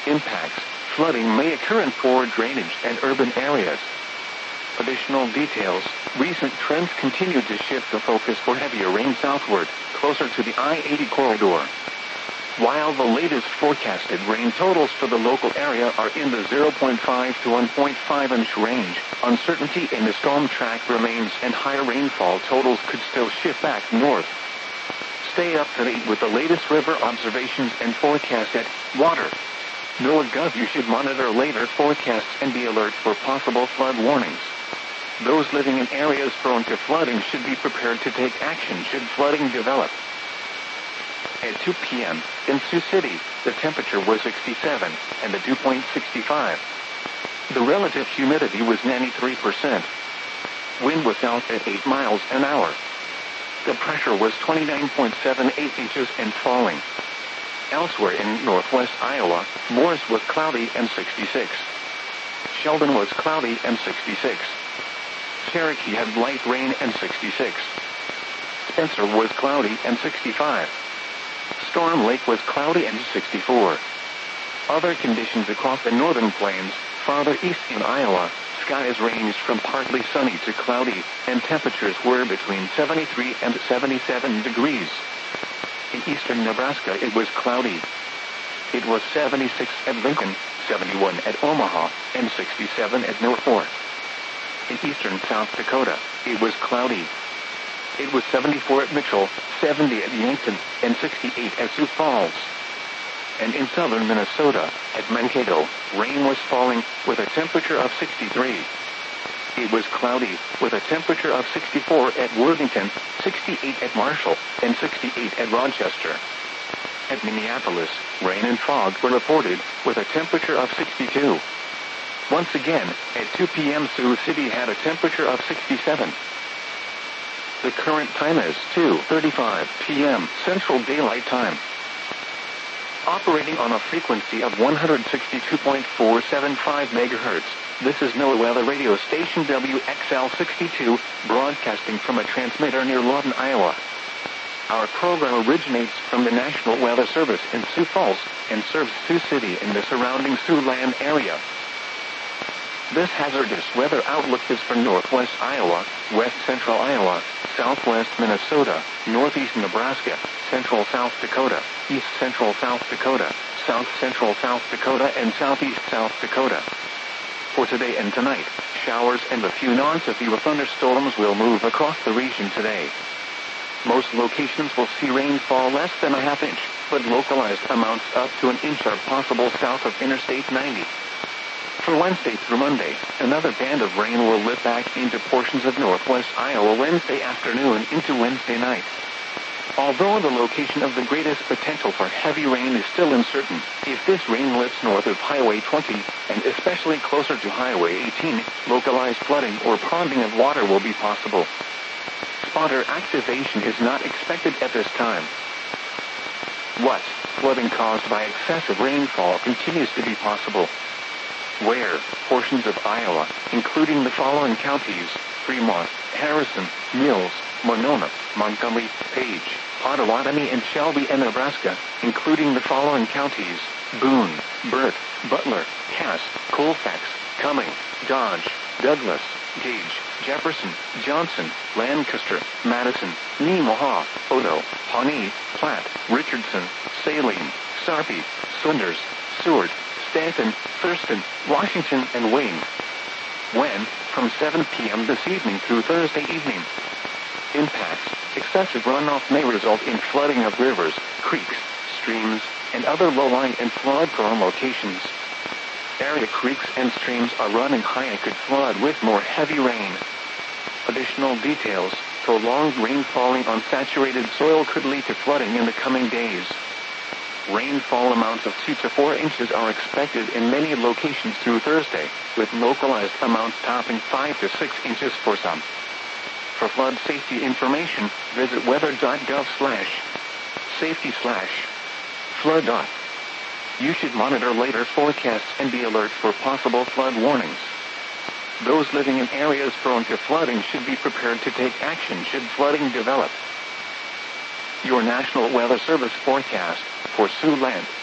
impacts, flooding may occur in poor drainage and urban areas. Additional details, recent trends continue to shift the focus for heavier rain southward, closer to the I-80 corridor. While the latest forecasted rain totals for the local area are in the 0.5 to 1.5 inch range, uncertainty in the storm track remains and higher rainfall totals could still shift back north. Stay up to date with the latest river observations and forecasts at water.NOAA.gov. You should monitor later forecasts and be alert for possible flood warnings. Those living in areas prone to flooding should be prepared to take action should flooding develop. At 2 p.m., in Sioux City, the temperature was 67, and the dew point 65. The relative humidity was 93%. Wind was south at 8 miles an hour. The pressure was 29.78 inches and falling. Elsewhere in northwest Iowa, Morris was cloudy and 66. Sheldon was cloudy and 66. Cherokee had light rain and 66. Spencer was cloudy and 65. Storm Lake was cloudy and 64. Other conditions across the northern plains, farther east in Iowa, skies ranged from partly sunny to cloudy, and temperatures were between 73 and 77 degrees. In eastern Nebraska it was cloudy. It was 76 at Lincoln, 71 at Omaha, and 67 at North Fork. In eastern South Dakota, it was cloudy. It was 74 at Mitchell, 70 at Yankton, and 68 at Sioux Falls. And in southern Minnesota, at Mankato, rain was falling, with a temperature of 63. It was cloudy, with a temperature of 64 at Worthington, 68 at Marshall, and 68 at Rochester. At Minneapolis, rain and fog were reported, with a temperature of 62. Once again, at 2 p.m. Sioux City had a temperature of 67. The current time is 2:35 p.m. Central Daylight Time. Operating on a frequency of 162.475 MHz, this is NOAA Weather Radio Station WXL62, broadcasting from a transmitter near Lawton, Iowa. Our program originates from the National Weather Service in Sioux Falls and serves Sioux City and the surrounding Siouxland area. This hazardous weather outlook is for northwest Iowa, west central Iowa, southwest Minnesota, northeast Nebraska, central South Dakota, east central South Dakota, south central South Dakota, and southeast South Dakota. For today and tonight, showers and a few non-severe thunderstorms will move across the region today. Most locations will see rainfall less than a half inch, but localized amounts up to an inch are possible south of Interstate 90. For Wednesday through Monday, another band of rain will lift back into portions of northwest Iowa Wednesday afternoon into Wednesday night. Although the location of the greatest potential for heavy rain is still uncertain, if this rain lifts north of Highway 20, and especially closer to Highway 18, localized flooding or ponding of water will be possible. Spotter activation is not expected at this time. What? Flooding caused by excessive rainfall continues to be possible. Where? Portions of Iowa, including the following counties: Fremont, Harrison, Mills, Monona, Montgomery, Page, Pottawatomie, and Shelby, and Nebraska, including the following counties: Boone, Burt, Butler, Cass, Colfax, Cumming, Dodge, Douglas, Gage, Jefferson, Johnson, Lancaster, Madison, Nemaha, Odo, Pawnee, Platte, Richardson, Saline, Sarpy, Saunders, Seward, Stanton, Thurston, Washington, and Wayne. When? From 7 p.m. this evening through Thursday evening. Impacts. Excessive runoff may result in flooding of rivers, creeks, streams, and other low-lying and flood-prone locations. Area creeks and streams are running high and could flood with more heavy rain. Additional details. Prolonged rain falling on saturated soil could lead to flooding in the coming days. Rainfall amounts of 2 to 4 inches are expected in many locations through Thursday, with localized amounts topping 5 to 6 inches for some. For flood safety information, visit weather.gov/safety/flood. You should monitor later forecasts and be alert for possible flood warnings. Those living in areas prone to flooding should be prepared to take action should flooding develop. Your National Weather Service forecast for Siouxland,